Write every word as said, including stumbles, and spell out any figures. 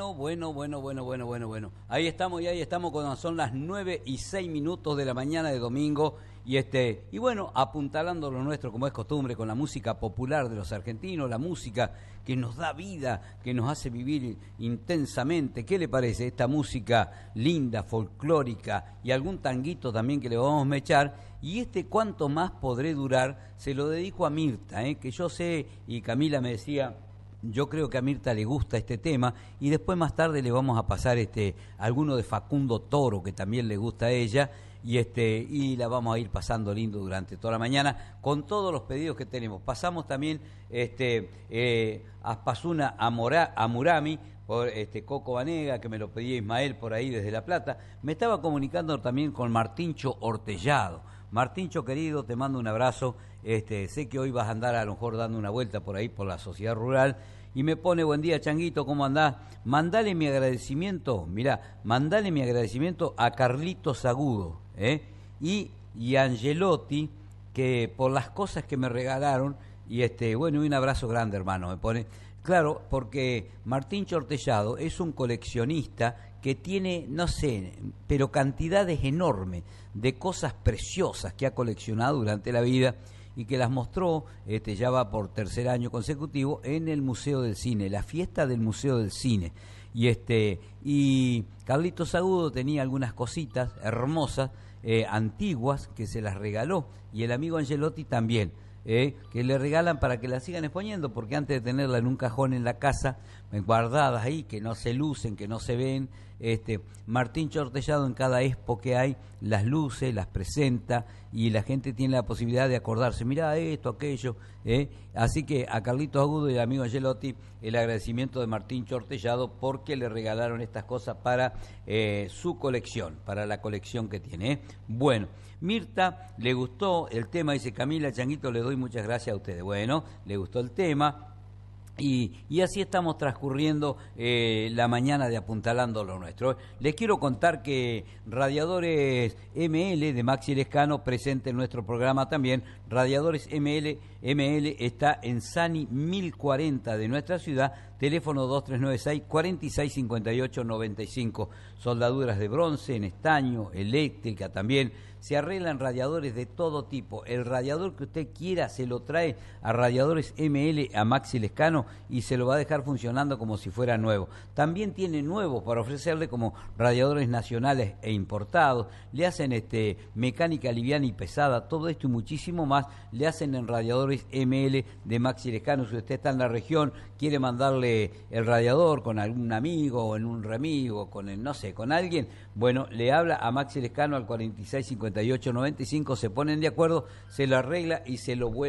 Bueno, bueno, bueno, bueno, bueno, bueno, bueno. Ahí estamos y ahí estamos cuando son las nueve y seis minutos de la mañana de domingo. Y este, y bueno, apuntalando lo nuestro como es costumbre con la música popular de los argentinos, la música que nos da vida, que nos hace vivir intensamente. ¿Qué le parece esta música linda, folclórica y algún tanguito también que le vamos a mechar? Y este cuánto más podré durar, se lo dedico a Mirta, ¿eh? Que yo sé, y Camila me decía, yo creo que a Mirta le gusta este tema, y después más tarde le vamos a pasar este alguno de Facundo Toro, que también le gusta a ella, y este y la vamos a ir pasando lindo durante toda la mañana con todos los pedidos que tenemos. Pasamos también este eh, Aspazuna Amora, Amurami por este Coco Banega, que me lo pedía Ismael por ahí desde La Plata. Me estaba comunicando también con Martincho Hortellado. Martincho querido, te mando un abrazo. Este, sé que hoy vas a andar a lo mejor dando una vuelta por ahí por la sociedad rural. Y me pone, buen día Changuito, ¿cómo andás? Mandale mi agradecimiento, mirá, mandale mi agradecimiento a Carlitos Agudo, ¿eh? Y, y a Angelotti, que por las cosas que me regalaron, y este, bueno, y un abrazo grande, hermano, me pone. Claro, porque Martín Hortellado es un coleccionista que tiene, no sé, pero cantidades enormes de cosas preciosas que ha coleccionado durante la vida y que las mostró, este, ya va por tercer año consecutivo, en el Museo del Cine, la fiesta del Museo del Cine. Y este y Carlitos Agudo tenía algunas cositas hermosas, eh, antiguas, que se las regaló, y el amigo Angelotti también. Eh, que le regalan para que la sigan exponiendo, porque antes de tenerla en un cajón en la casa, guardadas ahí, que no se lucen, que no se ven, este Martín Hortellado en cada expo que hay las luce, las presenta, y la gente tiene la posibilidad de acordarse, mirá esto, aquello, eh. Así que a Carlitos Agudo y al amigo Angelotti el agradecimiento de Martín Hortellado porque le regalaron estas cosas para eh, su colección, para la colección que tiene, eh. Bueno, Mirta le gustó el tema, dice Camila, Changuito, le doy muchas gracias a ustedes. Bueno, le gustó el tema. Y, y así estamos transcurriendo eh, la mañana de Apuntalando lo Nuestro. Les quiero contar que Radiadores M L de Maxi Lescano, presente en nuestro programa también. Radiadores M L, M L está en Sani mil cuarenta de nuestra ciudad, teléfono dos tres nueve seis, cuatro seis cinco ocho nueve cinco. Soldaduras de bronce, en estaño, eléctrica también. Se arreglan radiadores de todo tipo. El radiador que usted quiera se lo trae a Radiadores M L, a Maxi Lescano, y se lo va a dejar funcionando como si fuera nuevo. También tiene nuevos para ofrecerle, como radiadores nacionales e importados. Le hacen este mecánica liviana y pesada, todo esto y muchísimo más le hacen en Radiadores M L de Maxi Lescano. Si usted está en la región, quiere mandarle el radiador con algún amigo o en un remigo, con el, no sé, con alguien, bueno, le habla a Maxi Lescano al cuatro seis cinco ocho nueve cinco, se ponen de acuerdo, se lo arregla y se lo vuelve